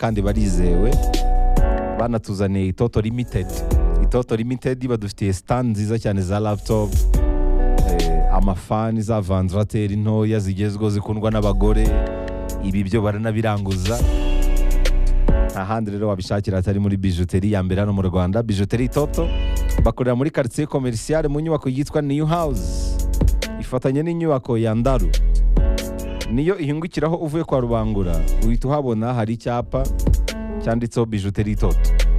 kandi barizewe. Banatuzaniye Itoto Limited. Itoto Limited badufitiye stand nziza cyane za laptop, amafani za vandarateri ntoya zigezweho zikundwa n'abagore. Ibi byo baranabiranguza. Ahandi rero wabishakira atari muri bijuteri ya mbere hano mu Rwanda. Bijuteri Itoto bakorera muri quartier commercial mu nyubako yitwa New House, ifatanye n'inyubako ya Ndaru. Niyo ihingukiraho uvuye kwa Rubangura uhita uhabona hari icyapa cyanditseho Bijuteri Itoto.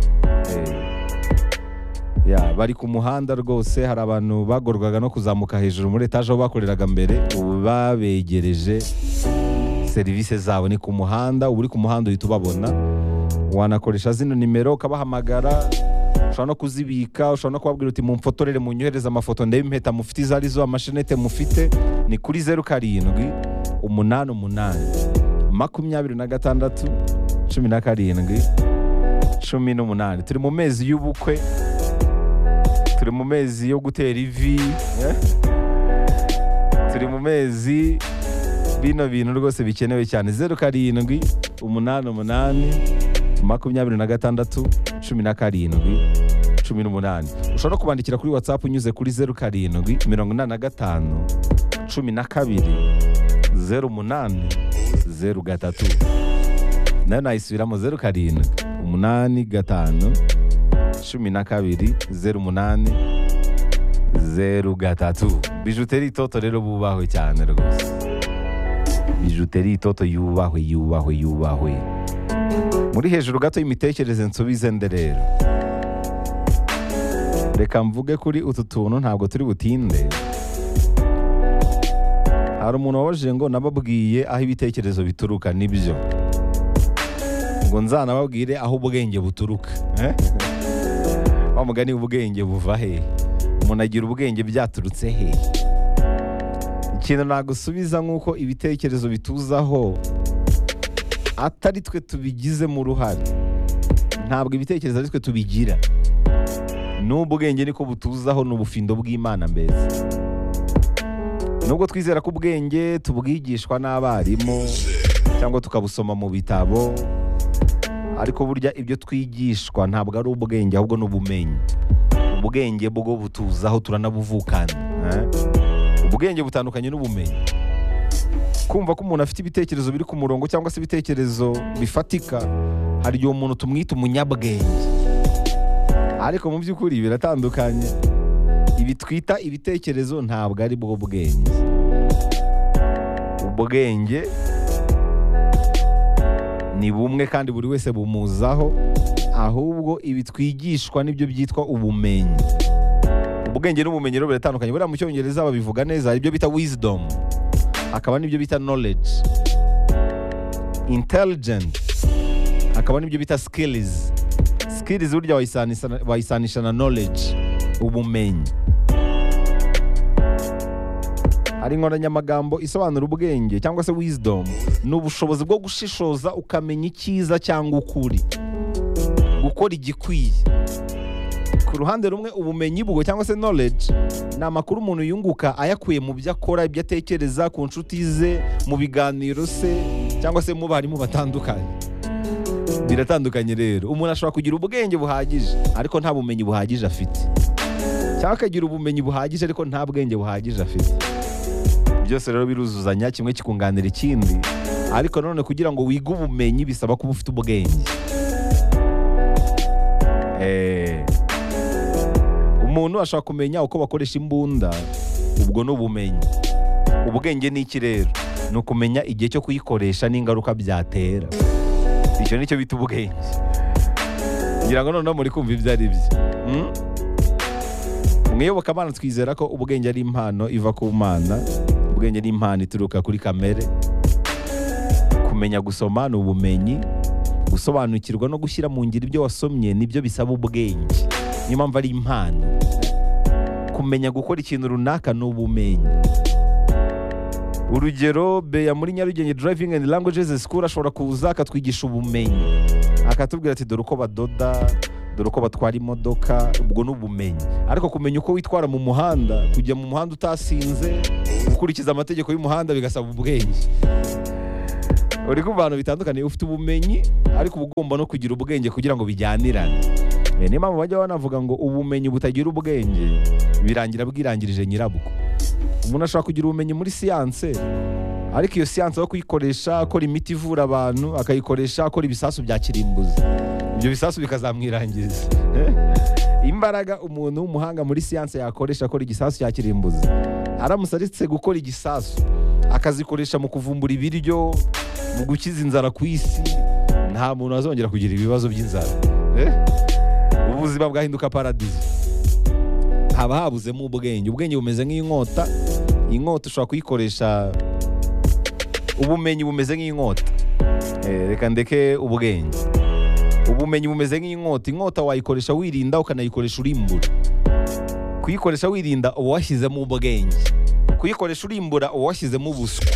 Bari ku muhanda rwose. Hari abantu bagorwaga no kuzamuka hejuru muri etaje aho bakoreraga mbere, ubu babegereje serivisi zabo. Ni ku muhanda, ubu uri ku muhanda uhita ubabona. Wanakoresha zino nimero ukabahamagara, ushobora no kuzibika, ushobora no kubabwira uti mumfotorere munyohereze amafoto ndebe impeta mufite izo arizo, amashenete mufite. Ni kuri 07 88 26 17 18. Turi mu mezi y'ubukwe, turi mu mezi yo gutera ivi, turi mu mezi bino bintu rwose bikenewe cyane. 07 88 26 17 18. Ushobora no kubandikira kuri WhatsApp unyuze kuri 07 85 12 08 03. Nayo nayisubiramo 07 85 12 08 03. Bijuteri Itoto rero bubahwe cyane rwose. Bijuteri Itoto yubahwe. Muri hejuru gato y'imitekerereze nsubize nderero. Reka mvuge kuri utu tuntu ntabwo turi butinde. Hari umuntu wabaje ngo nababwiye aho ibitekerezo bituruka. Nibyo, ngo nzanababwire aho ubwenge buturuka. Wamugani ubwenge buva he? Umuntu agira ubwenge byaturutse he? Ikintu nagusubiza nk'uko ibitekerezo bituzaho atari twe tubigizemo uruhare. Ntabwo ibitekerezo ari twe tubigira. N'ubwenge niko butuzaho, n'ubufindo bw'Imana mbese. Nubwo twizera ko ubwenge tubwigishwa n'abarimu cyangwa tukabusoma mu bitabo, ariko burya ibyo twigishwa ntabwo ari ubwenge ahubwo n'ubumenyi. Ubwenge bwo butuzaho turanabuvukana. Ubwenge butandukanye n'ubumenyi. Kumva ko umuntu afite ibitekerezo biri ku murongo cyangwa se ibitekerezo bifatika, hari igihe umuntu tumwita umunyabwenge, ariko mu by'ukuri biratandukanye. Ibi twita ibitekerezo ntabwo ari bwo bwenge. Ubwenge ni bumwe kandi buri wese bumuzaho, ahubwo ibi twigishwa nibyo byitwa ubumenyi. Ubwenge n'ubumenyi rero biratandukanye. Buriya mu Cyongereza babivuga neza, hari ibyo bita wisdom, hakaba n'ibyo bita knowledge. Intelligent hakaba n'ibyo bita skills. Skills burya wayisanisha na knowledge, ubumenyi. Hari inkoranyamagambo isobanura ubwenge cyangwa se wisdom, ni ubushobozi bwo gushishoza ukamenya icyiza cyangwa ukuri, gukora igikwiye. Ku ruhande rumwe ubumenyi bwo cyangwa se knowledge ni amakuru umuntu yunguka ayakuye mu byo akora, ibyo atekereza, ku nshuti ze, mu biganiro se, cyangwa se mu barimu batandukanye. Biratandukanye rero. Umuntu ashobora kugira ubwenge buhagije ariko nta bumenyi buhagije afite, cyangwa akagira ubumenyi buhagije ariko nta bwenge buhagije afite. Byose rero biruzuzanya, kimwe kikunganira ikindi, ariko nanone kugira ngo wige ubumenyi bisaba kuba ufite ubwenge. Umuntu ashobora kumenya uko bakoresha imbunda, ubwo n'ubumenyi. Ubwenge ni iki rero? Ni ukumenya igihe cyo kuyikoresha n'ingaruka byatera. Icyo nicyo bita ubwenge. Ngira ngo noneho muri kumva ibyo ari byo. Mwiyobokamana twizera ko ubwenge ari impano iva ku Mana. Ubwenge ni impano ituruka kuri kamere. Kumenya gusoma ni ubumenyi. Gusobanukirwa no gushyira mu ngiro ibyo wasomye nibyo bisaba ubwenge. Niyo mpamvu ari impano. Kumenya gukora ikintu runaka ni ubumenyi. Urugero, Beya muri Nyarugenge Driving and Languages School ashobora kuza akatwigisha ubumenyi, akatubwira ati dore uko badoda, dore uko batwara imodoka. Ubwo n'ubumenyi. Ariko kumenya uko witwara mu muhanda, kujya mu muhanda utasinze, gukurikiza amategeko y'umuhanda bigasaba ubwenge. uri kumva abantu bitandukanye, ufite ubumenyi ariko uba ugomba no kugira ubwenge kugira ngo bijyanirane. Niyo mpamvu bajya banavuga ngo ubumenyi butagira ubwenge birangira bwirangirije nyirabwo. Umuntu ashobora kugira ubumenyi muri siyanse, ariko iyo siyanse aho kuyikoresha akora imiti ivura abantu, akayikoresha akora ibisasu bya kirimbuzi, ibyo bisasu bikazamwirangiriza. Imbaraga umuntu w'umuhanga muri siyanse yakoresha akora igisasu cya kirimbuzi, aramutse aretse gukora igisasu akazikoresha mu kuvumbura ibiryo, mu gukiza inzara ku isi, nta muntu azongera kugira ibibazo by'inzara. Ubuzima bwahinduka paradizo. Haba habuzemo ubwenge. Ubwenge bumeze nk'inkota. Inkota ushobora kuyikoresha, ubumenyi bumeze nk'inkota. Reka ndeke ubwenge. Ubumenyi bumeze nk'inkota. Inkota wayikoresha wirinda, ukanayikoresha urimbura. Kuyikoresha wirinda uba washyizemo ubwenge, kuyikoresha urimbura uba washyizemo ubuswa.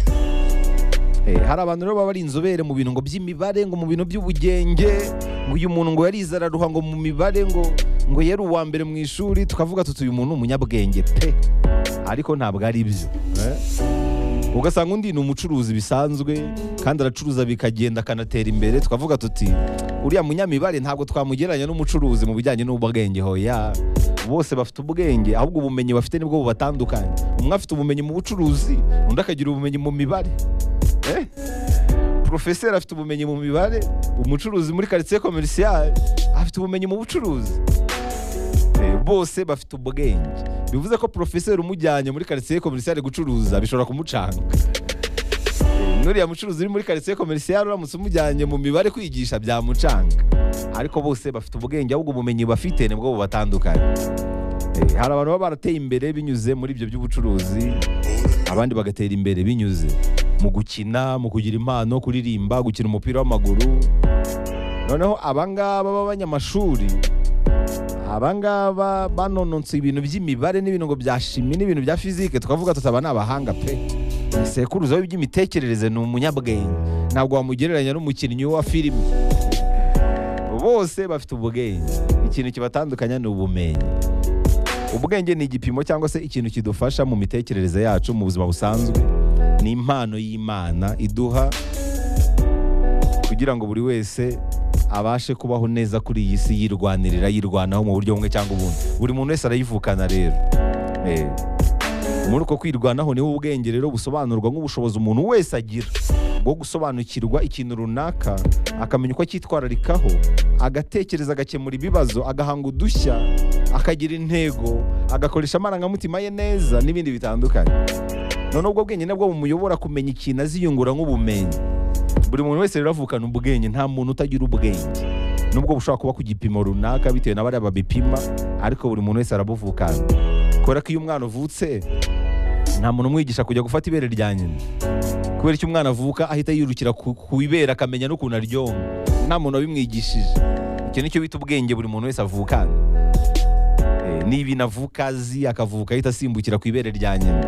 Hari abantu rero baba bari inzobere mu bintu ngo by'imibare, ngo mu bintu by'ubugenge, ngo uyu muntu ngo yarize araruha ngo mu mibare, ngo yari uwa mbere mu ishuri, tukavuga tuti uyu muntu umunyabwenge pe, ariko ntabwo ari byo. Ugasanga undi ni umucuruzi bisanzwe kandi aracuruza bikagenda akanatera imbere, tukavuga tuti uriya munyamibare ntabwo twamugereranya n'umucuruzi mu bijyanye n'ubwenge. Hoya, bose bafite ubwenge, ahubwo ubumenyi bafite nibwo bubatandukanye. Umwe afite ubumenyi mu bucuruzi, undi akagira ubumenyi mu mibare. Profeseri afite ubumenyi mu mibare, umucuruzi muri quartier commercial afite ubumenyi mu bucuruzi. Bose bafite ubwenge. Bivuze ko profeseri umujyanye muri quartier commercial gucuruza bishobora kumucanga. Nuriya mucuruzi uri muri quartier commercial uramutse umujyanye mu mibare kwigisha byamucanga. Ariko bose bafite ubwenge, ahubwo ubumenyi bafite nibwo bubatandukanye. Hari abantu baba barateye imbere binyuze muri ibyo by'ubucuruzi, abandi bagatera imbere binyuze mu gukina, mu kugira impano, kuririmba, gukina umupira w'amaguru. Noneho abangaba b'abanyamashuri, abangaba banononse ibintu by'imibare n'ibintu ngo bya shimi n'ibintu bya fizike, tukavuga tutaba n'abahanga pe. Sekuruza w'iby'imitekerereze ni umunyabwenge, ntabwo wamugereranya n'umukinnyi wa filime. Bose bafite ubwenge, ikintu kibatandukanya ni ubumenyi. Ubwenge ni igipimo cyangwa se ikintu kidufasha mu mitekerereze yacu mu buzima busanzwe. Ni impano y'Imana iduha kugira ngo buri wese abashe kubaho neza kuri iyi si, yirwanaho mu buryo bumwe cyangwa ubundi. Buri muntu wese arayivukana rero. Muri uko kwirwanaho niho ubwenge rero busobanurwa nk'ubushobozi umuntu wese agira bwo gusobanukirwa ikintu runaka, akamenya uko acyitwararikaho, agatekereza, agakemura ibibazo, agahanga udushya, akagira intego, agakoresha amarangamutima ye neza n'ibindi bitandukanye. Noneho ubwo bwenge nabwo bumuyobora kumenya ikintu aziyungura nk'ubumenyi. Buri muntu wese rero avukana ubwenge, nta muntu utagira ubwenge. Nubwo bushobora kuba ku gipimo runaka bitewe n'abariya babipima, ariko buri muntu wese arabuvukana. Kubera ko iyo umwana uvutse nta muntu umwigisha kujya gufata ibere rya nyina. Kubera icyo umwana avuka ahita yirukira ku ibere akamenya n'ukuntu aryonga, nta muntu wabimwigishije. Icyo nicyo bita ubwenge buri muntu wese avukana. Niba inavuka azi akavuka ahita asimbukira ku ibere rya nyina.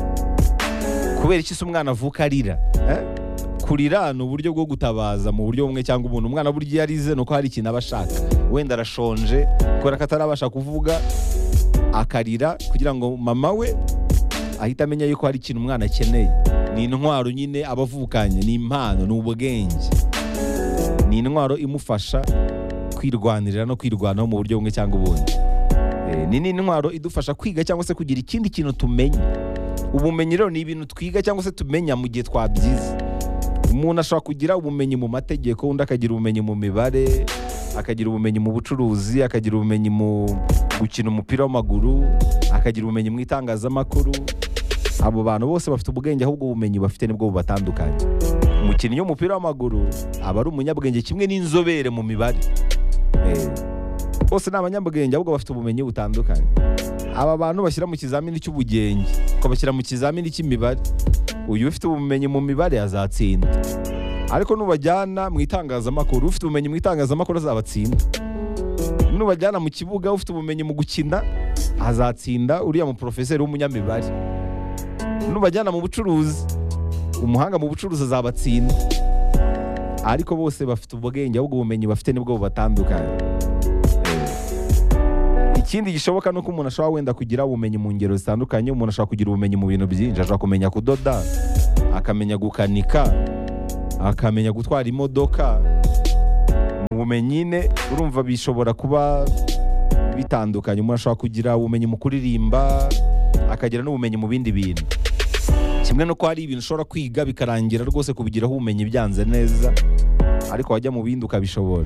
Kubera iki se umwana avuka arira? Kurira ni uburyo bwo gutabaza mu buryo bumwe cyangwa ubundi. Umwana burya iyo arize nuko hari ikintu aba ashaka, wenda arashonje kubera ko atarabasha kuvuga, akarira kugira ngo mama we ahita amenya yuko hari ikintu umwana akeneye. Ni intwaro nyine abavukanye, ni impano, ni ubwenge, ni intwaro imufasha kwirwanirira no kwirwanaho mu buryo bumwe cyangwa ubundi. Ni n'intwaro idufasha kwiga cyangwa se kugira ikindi kintu tumenya. Ubumenyi rero ni ibintu twiga cyangwa se tumenya mu gihe twabyize. Umuntu ashobora kugira ubumenyi mu mategeko, undi akagira ubumenyi mu mibare, akagira ubumenyi mu bucuruzi, akagira ubumenyi mu gukina umupira w'amaguru, akagira ubumenyi mu itangazamakuru. Abo bantu bose bafite ubwenge, ahubwo ubumenyi bafite nibwo bubatandukanye. Umukinnyi w'umupira w'amaguru aba ari umunyabwenge kimwe n'inzobere mu mibare. Bose ni abanyabwenge, ahubwo bafite ubumenyi butandukanye. Aba bantu bashyira mu kizamini cy'ubugenge, ko bashyira mu kizamini cy'imibare. Uyu ufite ubumenyi mu mibare azatsinda, ariko nubajyana mu itangazamakuru, ufite ubumenyi mu itangazamakuru azabatsinda. Nubajyana mu kibuga, ufite ubumenyi mu gukina azatsinda uriya mu profeseri w'umunyamibare. Nubajyana mu bucuruzi, umuhanga mu bucuruzi azabatsinda. Ariko bose bafite ubwenge, ahubwo ubumenyi bafite nibwo bubatandukanye. Ikindi gishoboka nuko umuntu ashobora wenda kugira ubumenyi mu ngero zitandukanye. Umuntu ashobora kugira ubumenyi mu bintu byinshi, ashobora kumenya kudoda, akamenya gukanika, akamenya gutwara imodoka. Mu bumenyi nyine urumva bishobora kuba bitandukanye. Umuntu ashobora kugira ubumenyi mu kuririmba, akagira n'ubumenyi mu bindi bintu. Kimwe nuko hari ibintu ushobora kwiga bikarangira rwose kubigiraho ubumenyi byanze neza, ariko wajya mu bindi ukabishobora.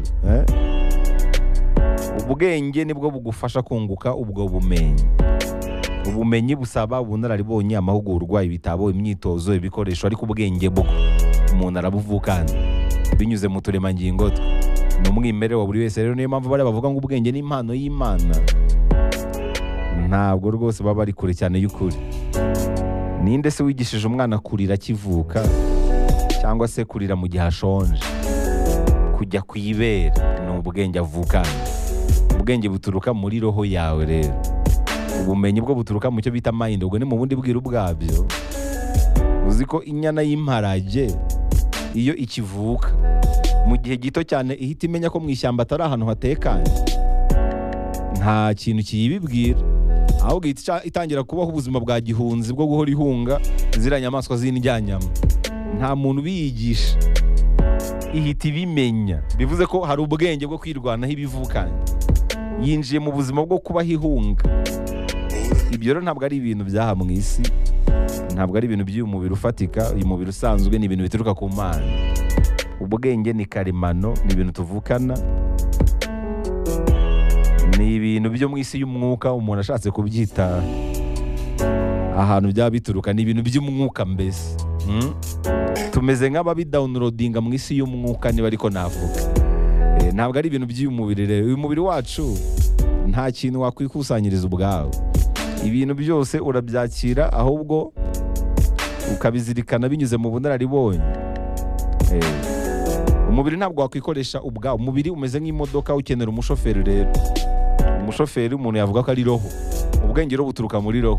Ubwenge nibwo bugufasha kunguka ubwo bumenyi. Ubumenyi busaba ubunararibonye, amahugurwa, ibitabo, imyitozo, ibikoresho, ariko ubwenge bwo umuntu arabuvukana binyuze mu turemangingo twe. Ni umwimerere wa buri wese. Rero niyo mpamvu bari bavuga ngo ubwenge ni impano y'Imana. Ntabwo rwose baba bari kure cyane y'ukuri. Ninde se wigishije umwana kurira akivuka, cyangwa se kurira mu gihe ashonje, kujya kwibera? Ni ubwenge avukana. Ubwenge buturuka muri roho yawe. Rero ubumenyi bwo buturuka mu cyo bita mind. Ubwo ni mu bundi bwiru bwabyo. Uzi ko inyana y'imparage iyo ikivuka mu gihe gito cyane ihita imenya ko mu ishyamba atari ahantu hatekanye, nta kintu kiyibibwira, ahubwo ihita itangira kubaho ubuzima bwa gihunzi bwo guhora ihunga ziriya nyamaswa z'indyanyama. Nta muntu ubiyigisha, ihita ibimenya. Bivuze ko hari ubwenge bwo kwirwanaho ibivukanye. Yinjiye mu buzima bwo kubaho ihunga. Ibyo rero ntabwo ari ibintu byaha mu isi, ntabwo ari ibintu by'uyu mubiri ufatika. Uyu mubiri usanzwe ni ibintu bituruka ku Mana. Ubwenge ni karemano, ni ibintu tuvukana, ni ibintu byo mu isi y'umwuka. Umuntu ashatse kubyita ahantu byaba bituruka, ni ibintu by'umwuka mbese. Tumeze nk'ababidawunirodinga mu isi y'umwuka, niba ariko navuga. Ntabwo ari ibintu by'uyu mubiri. Rero uyu mubiri wacu nta kintu wakwikusanyiriza ubwawe. Ibintu byose urabyakira, ahubwo ukabizirikana binyuze mu bunararibonye. Umubiri ntabwo wakwikoresha ubwawe. Umubiri umeze nk'imodoka, ukenera umushoferi. Rero umushoferi umuntu yavuga ko ari roho. Ubwenge rero buturuka muri roho.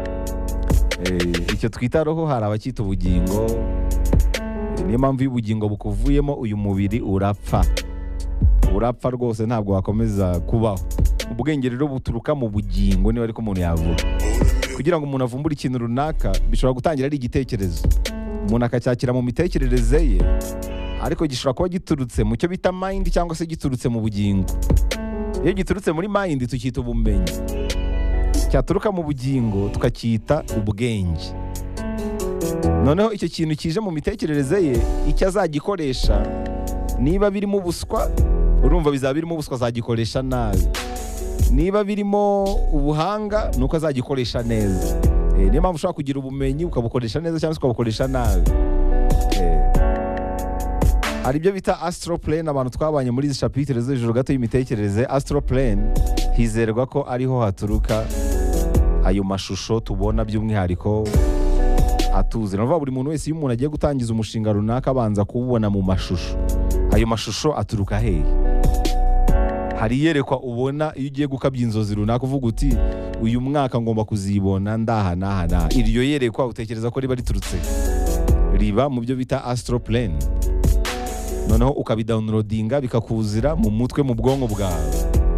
Icyo twita roho hari abacyita ubugingo. Niyo mpamvu iyo ubugingo bukuvuyemo uyu mubiri urapfa. Urapfa rwose, ntabwo wakomeza kubaho. Ubwenge rero buturuka mu bugingo, niba ariko umuntu yavuga. Kugira ngo umuntu avumbure ikintu runaka, bishobora gutangira ari igitekerezo. Umuntu akacyakira mu mitekerereze ye, ariko gishobora kuba giturutse mu cyo bita mind, cyangwa se giturutse mu bugingo. Iyo giturutse muri mind tucyita ubumenyi, cyaturuka mu bugingo tukacyita ubwenge. Noneho icyo kintu kije mu mitekerereze ye, icyo azagikoresha, niba birimo ubuswa, urumva bizaba birimo ubuswa, azagikoresha nabi. Niba birimo ubuhanga, nuko azagikoresha neza. Niyo mpamvu ushobora kugira ubumenyi ukabukoresha neza, cyangwa se ukabukoresha nabi. Hari ibyo bita astral plane. Abantu twabanye muri izi chapitre zo hejuru gato y'imitekerereze, astral plane hizerwa ko ariho haturuka ayo mashusho tubona by'umwihariko atuze. Navuga buri muntu wese, iyo umuntu agiye gutangiza umushinga runaka, abanza kuwubona mu mashusho. Ayo mashusho aturuka hehe? Hari iyerekwa ubona iyo ugiye gukabya inzozi runaka, uvuga uti uyu mwaka ngomba kuzibona ndaha naha naha. Iryo yerekwa utekereza ko riba riturutse, riba mu byo bita astral plane. Noneho ukabidawunirodinga bikakuzira mu mutwe, mu bwonko bwawe.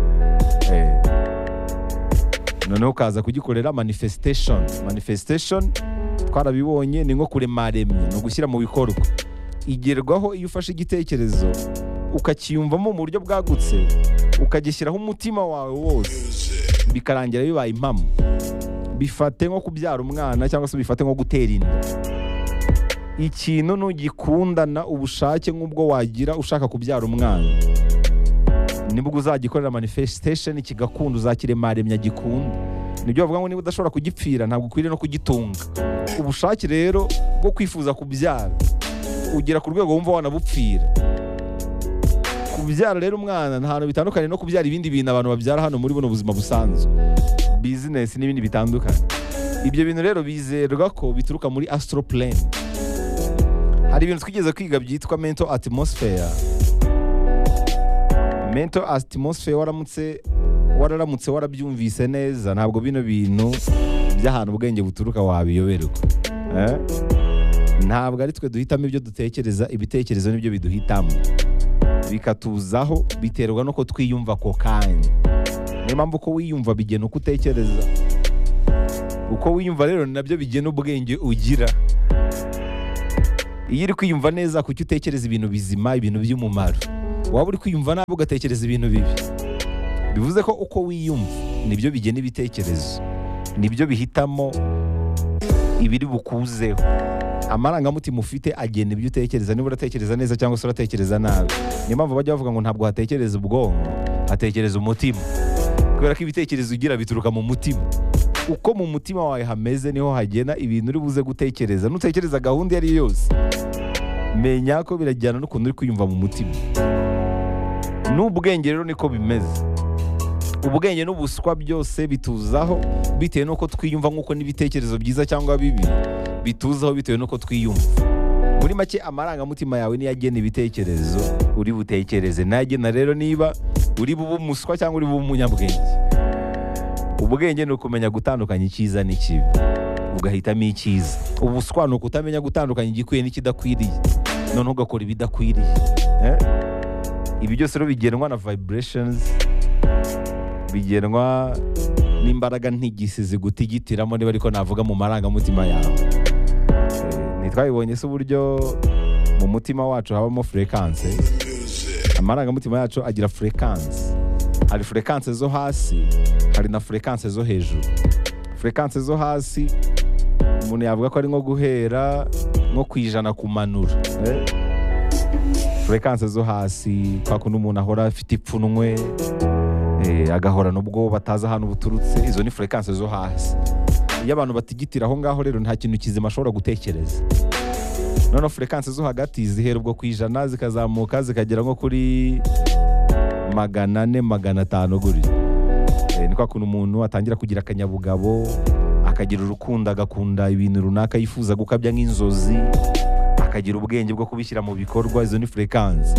Noneho ukaza kugikorera manifestation. Manifestation twarabibonye, ni nko kuremaremye, ni ugushyira mu bikorwa. Igerwaho iyo ufashe igitekerezo ukakiyumvamo mu buryo bwagutse, ukagishyiraho umutima wawe wose, bikarangira bibaye impamo. Bifate nko kubyara umwana, cyangwa se bifate nko gutera inda. Ikintu nugikundana ubushake nk'ubwo wagira ushaka kubyara umwana, nibwo uzagikorera manifestation, kigakunda, uzakiremaremya gikunda. Nibyo bavuga ngo niba udashobora kugipfira, ntabwo ukwiriye no kugitunga. Ubushake rero bwo kwifuza kubyara ugera ku rwego wumva wanabupfira. Kubyara rero umwana nta hantu bitandukanye no kubyara ibindi bintu abantu babyara hano muri buno buzima busanzwe, business n'ibindi bitandukanye. Ibyo bintu rero bizerwa ko bituruka muri astral plane. Hari ibintu twigeze kwiga byitwa mental atmosphere. Mental atmosphere wararamutse warabyumvise neza, ntabwo bino bintu by'ahantu ubwenge buturuka wabiyoberwa. Ntabwo ari twe duhitamo ibyo dutekereza, ibitekerezo nibyo biduhitamo, bikatuzaho biterwa nuko twiyumva ako kanya. Niyo mpamvu uko wiyumva bigena uko utekereza. Uko wiyumva rero nabyo bigena ubwenge ugira. iyo uri kwiyumva neza kuki utekereza ibintu bizima, ibintu by'umumaro. Waba uri kwiyumva nabi ugatekereza ibintu bibi. Bivuze ko uko wiyumva nibyo bigena ibitekerezo, nibyo bihitamo ibiri bukuzeho. Amarangamutima ufite agena ibyo utekereza, niba uratekereza neza cyangwa se uratekereza nabi. Niyo mpamvu bajya bavuga ngo ntabwo hatekereza ubwonko, hatekereza umutima, kubera ko ibitekerezo ugira bituruka mu mutima. Uko mu mutima wawe hameze niho hagena ibintu uri buze gutekereza. Nutekereza gahunda iyo ari yo yose, menya ko birajyana n'ukuntu uri kwiyumva mu mutima. N'ubwenge rero niko bimeze. Ubwenge n'ubuswa byose bituzaho bitewe n'uko twiyumva, nk'uko n'ibitekerezo byiza cyangwa bibi bituzaho bitewe n'uko twiyumva. Muri make amarangamutima yawe niyo agena ibitekerezo uri butekereze, nagena rero niba uri bube umuswa cyangwa uri bube umunyabwenge. Ubwenge ni ukumenya gutandukanya icyiza n'ikibi, ugahitamo icyiza. Ubuswa ni ukutamenya gutandukanya igikwiye n'ikidakwiriye, noneho ugakora ibidakwiriye. Ibi byose rero bigenwa na vibrations, bigenwa n'imbaraga ntigisi zigutigitiramo, niba ariko navuga mu marangamutima yawe. Ntitwabibonye se uburyo mu mutima wacu habamo frequency. Amarangamutima yacu agira frequency. Hari frequency zo hasi, hari na frequency zo hejuru. Frequency zo hasi umuntu yavuga ko ari nko guhera nko kwijana kumanura. Frequency zo hasi kwa kuno umuntu ahora afite ipfunwe, agahora nubwo bataza ahantu buturutse. Izo ni frequency zo hasi. Iyo abantu batigitira aho ngaho rero nta kintu kizima ashobora gutekereza. Noneho frequency zo hagati zihera ubwo kwijana zikazamuka zikagera nko kuri 400 500 gutyo. Ni kwa kuntu umuntu atangira kugira akanyabugabo, akagira urukundo, agakunda ibintu runaka yifuza gukabya nk'inzozi, akagira ubwenge bwo kubishyira mu bikorwa. Izo ni frequency.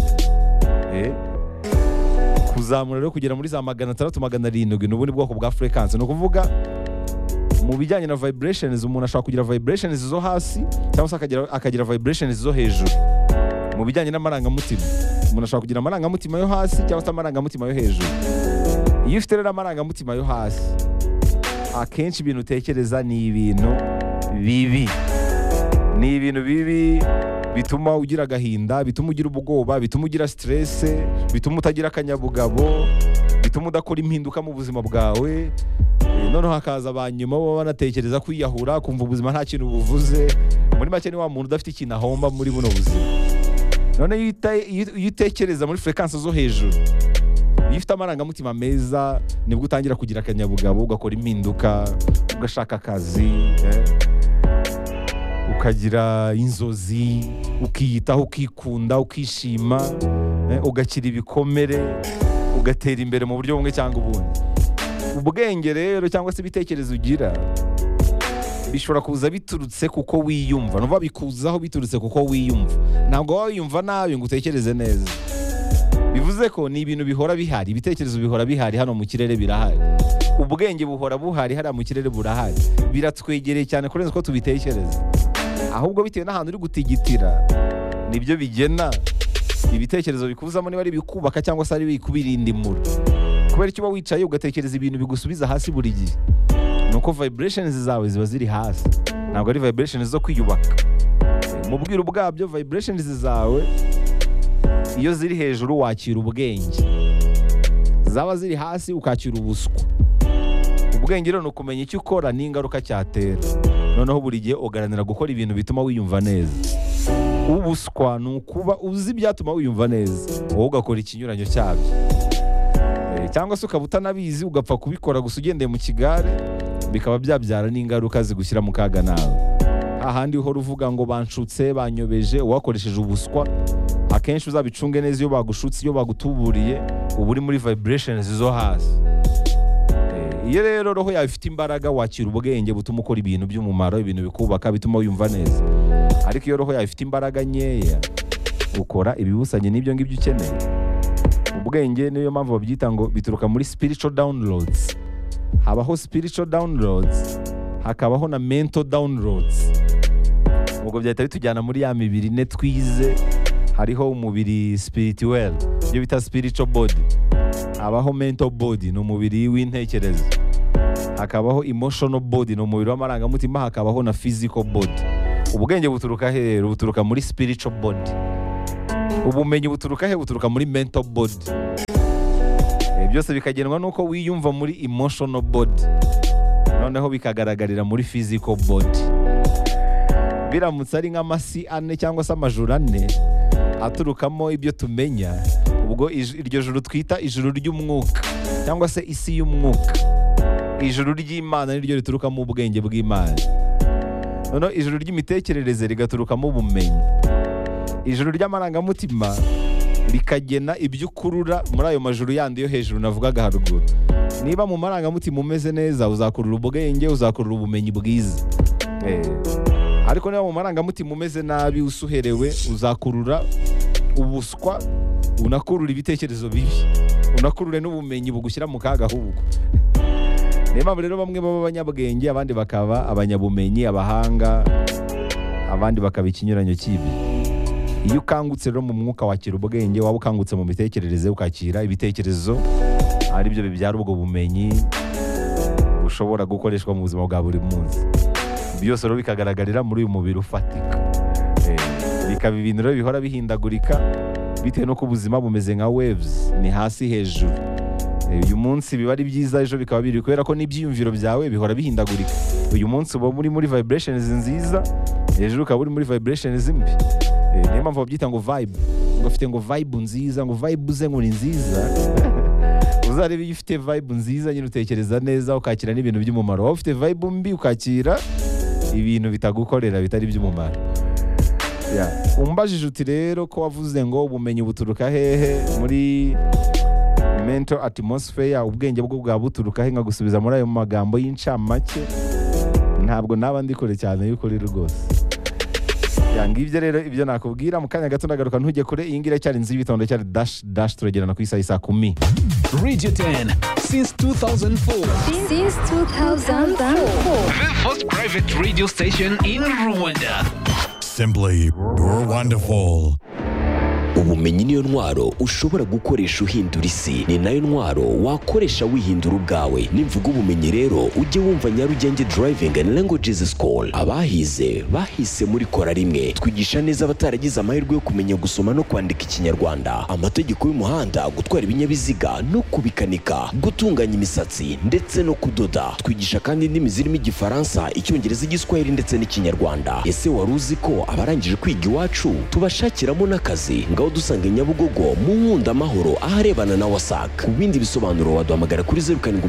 Kuzamura rero kugera muri za 600 700 n'ubundi bwoko bwa frequency. Ni ukuvuga mu bijyanye na vibrations, umuntu ashobora kugira vibrations zo hasi cyangwa se akagira vibrations zo hejuru. Mu bijyanye n'amarangamutima, umuntu ashobora kugira amarangamutima yo hasi cyangwa se amarangamutima yo hejuru. Iyo ufite rero amarangamutima yo hasi, akenshi ibintu utekereza ni ibintu bibi. Ni ibintu bibi bituma ugira agahinda, bituma ugira ubwoba, bituma ugira stress, bituma utagira akanyabugabo, bituma udakora impinduka mu buzima bwawe. Noneho hakaza abanyuma baba banatekereza kwiyahura, kumva ubuzima nta kintu buvuze. Muri make ni wa muntu udafite ikintu ahomba muri buno buzima. None iyo utekereza muri frequency zo hejuru, iyo ufite amarangamutima meza, nibwo utangira kugira akanyabugabo, ugakora impinduka, ugashaka akazi, ukagira inzozi, ukiyitaho, ukikunda, ukishima, ugakira ibikomere, ugatera imbere mu buryo bumwe cyangwa ubundi. Ubwenge rero cyangwa se ibitekerezo ugira bishobora kuza biturutse kuko wiyumva. Nuva bikuzaho biturutse kuko wiyumva. Ntabwo waba wiyumva nabi ngo utekereze neza. Bivuze ko ni ibintu bihora bihari, ibitekerezo bihora bihari, hano mu kirere birahari. Ubwenge buhora buhari, hariya mu kirere burahari. Biratwegereye cyane kurenza uko tubitekereza. Ahubwo bitewe n'ahantu uri gutigitira, nibyo bigena ibitekerezo bikuzamo, niba ari bikubaka cyangwa se ari bikubirinda imura. Kubera icyo uba wicaye ugatekereza ibintu bigusubiza hasi buri gihe, nuko vibrations zawe ziba ziri hasi, ntabwo ari vibrations zo kwiyubaka. Mu bwiru bwabyo vibrations zawe iyo ziri hejuru wakira ubwenge, zaba ziri hasi ukakira ubuswa. Ubwenge rero ni ukumenya icyo ukora n'ingaruka cyatera, noneho buri gihe ugaranira gukora ibintu bituma wiyumva neza. Ubuswa ni ukuba uzi ibyatuma wiyumva neza, wowe ugakora ikinyuranyo cyabyo. Cyangwa se ukaba utanabizi ugapfa kubikora gusa ugendeye mu kigare, bikaba byabyara n'ingaruka zigushyira mu kaga nawe. Ahandi uhora uvuga ngo banshutse, banyobeje, uwakoresheje ubuswa, akenshi uzabicunge neza. Iyo bagushutse, iyo bagutuburiye, uba uri muri vibrations zo hasi. Iyo rero roho yawe ifite imbaraga, wakira ubwenge butuma ukora ibintu by'umumaro, ibintu bikubaka, bituma wiyumva neza. Ariko iyo roho yawe ifite imbaraga nkeya, ukora ibibusanye n'ibyo ngibyo ukeneye. Ubwenge niyo mpamvu babyita ngo bituruka muri spiritual downloads. Habaho spiritual downloads, hakabaho na mental downloads. Ubwo byahita bitujyana muri ya mibiri ne twize. Hariho umubiri spiritual, ibyo bita spiritual body. Habaho mental body, ni umubiri w'intekerezo. Hakabaho emotional body, ni umubiri w'amarangamutima. Hakabaho na physical body, ubwenge buturuka he? Buturuka muri spiritual body. Ubumenyi buturuka he? Buturuka muri mental body. Byose bikagenwa nuko wiyumva muri emotional body, noneho bikagaragarira muri physical body. Biramutse ari nk'amasi ane cyangwa se amajuru ane aturukamo ibyo tumenya, ubwo iryo juru twita ijuru ry'umwuka cyangwa se isi y'umwuka, ijuru ry'Imana niryo riturukamo ubwenge bw'Imana. Noneho ijuru ry'imitekerereze rigaturukamo ubumenyi, ijuru ry'amarangamutima rikagena ibyo ukurura muri ayo majuru yandi yo hejuru navugaga haruguru. Niba mu marangamutima umeze neza, uzakurura ubwenge, uzakurura ubumenyi bwiza. Ariko niba mu marangamutima umeze nabi, usuherewe, uzakurura ubuswa, unakurura ibitekerezo bibi, unakurure n'ubumenyi bugushyira mu kaga ahubwo. Niyo mpamvu rero bamwe baba abanyabwenge, abandi bakaba abanyabumenyi, abahanga, abandi bakaba ikinyuranyo cy'ibi. Iyo ukangutse rero mu mwuka wakira ubwenge, waba ukangutse mu mitekerereze ukakira ibitekerezo ari byo bibyara ubwo bumenyi bushobora gukoreshwa mu buzima bwa buri munsi. Byose rero bikagaragarira muri uyu mubiri ufatika. Bikaba ibintu rero bihora bihindagurika bitewe n'uko ubuzima bumeze nka waves, ni hasi hejuru. Uyu munsi biba ari byiza, ejo bikaba biri, kubera ko n'ibyiyumviro byawe bihora bihindagurika. Uyu munsi uba muri vibrations nziza, ejo ukaba uri muri vibrations mbi. Niyo mpamvu babyita ngo vibe, ngo ufite ngo vibe nziza, ngo vibe uze ngo ni nziza. Uzarebe iyo ufite vibe nziza nyine utekereza neza, ukakira n'ibintu by'umumaro. Waba ufite vibe mbi ukakira ibintu bitagukorera bitari by'umumaro. Umbajije uti rero ko wavuze ngo ubumenyi buturuka hehe muri mental atmosphere, ubwenge bwo bwa buturuka he, nkagusubiza muri ayo magambo y'incamake, ntabwo naba ndi kure cyane y'ukuri rwose. Ngibyo rero ibyo nakubwira. Mu kanya gato ndagaruka, ntujye kure. Iyi ngira cyari inzu y'ibitondo, cyari dash turegerana ku isaha isa 10. Radio 10 since 2004. Since 2004. The first private radio station in Rwanda. Simply, you're wonderful. Ubumenyi niyo ntwaro ushobora gukoresha uhindura isi, ni nayo ntwaro wakoresha wihindura ubwawe. Nimvuga ubumenyi rero ujye wumva Nyarugenge Driving and Languages School. Abahize bahise muri kora rimwe, twigisha neza abataragize amahirwe yo kumenya gusoma no kwandika ikinyarwanda, amategeko y'umuhanda, gutwara ibinyabiziga no kubikanika, gutunganya imisatsi ndetse no kudoda. Twigisha kandi indimi zirimo Igifaransa, Icyongereza, Igiswahili ndetse n'Ikinyarwanda. Ese wari uzi ko abarangije kwiga iwacu tubashakiramo n'akazi? Ngaho dusanga Nyabugogo mu Nkunda Amahoro aharebana na WASAC. Ku bindi bisobanuro waduhamagara kuri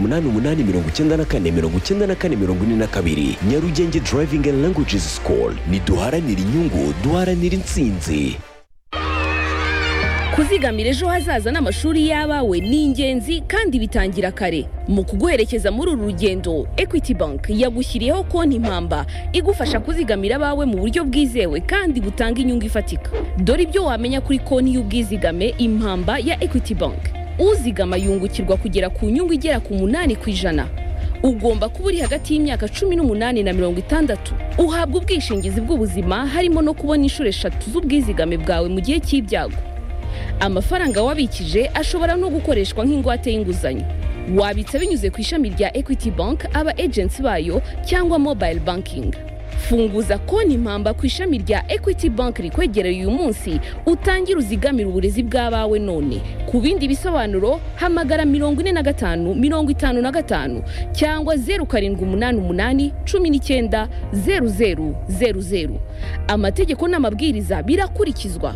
0788949442. Nyarugenge Driving and Languages School, niduharanira inyungu, duharanira intsinzi. Kuzigamira ejo hazaza n'amashuri y'abawe ni ingenzi kandi bitangira kare. Mu kuguherekeza muri uru rugendo, Equity Bank yagushyiriyeho konti impamba igufasha kuzigamira abawe mu buryo bwizewe kandi butanga inyungu ifatika. Dore ibyo wamenya kuri konti y'ubwizigame impamba ya Equity Bank. Uzigama yungukirwa kugera ku nyungu igera ku 8%. Ugomba kuba uri hagati y'imyaka 18 na 60. Uhabwa ubwishingizi bw'ubuzima, harimo no kubona inshuro 3 z'ubwizigame bwawe mu gihe cy'ibyago. Amafaranga wabikije ashobora no gukoreshwa nk'ingwate y'inguzanyo. Wabitsa binyuze ku ishami rya Equity Bank, aba agents bayo cyangwa mobile banking. Funguza konti impamba ku ishami rya Equity Bank rikwegereye uyu munsi, utangira uzigamira uburezi bw'abawe none. Ku bindi bisobanuro hamagara 45 55 cyangwa 0788 19 0000. Amategeko n'amabwiriza birakurikizwa.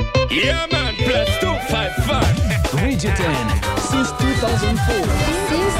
Yeah man, plus 255. Radio 10 since 2004. Since